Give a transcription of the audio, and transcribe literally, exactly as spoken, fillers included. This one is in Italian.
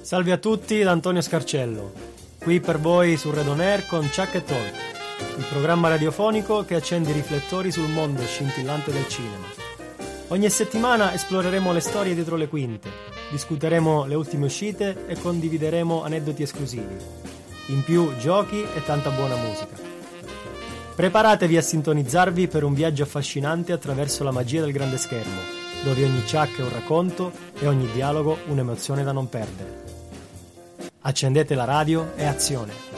Salve a tutti da Antonio Scarcello, qui per voi su Red On Air con Chuck e Talk, il programma radiofonico che accende i riflettori sul mondo scintillante del cinema. Ogni settimana esploreremo le storie dietro le quinte, discuteremo le ultime uscite e condivideremo aneddoti esclusivi. In più giochi e tanta buona musica. Preparatevi a sintonizzarvi per un viaggio affascinante attraverso la magia del grande schermo, dove ogni Chuck è un racconto e ogni dialogo un'emozione da non perdere. Accendete la radio e azione!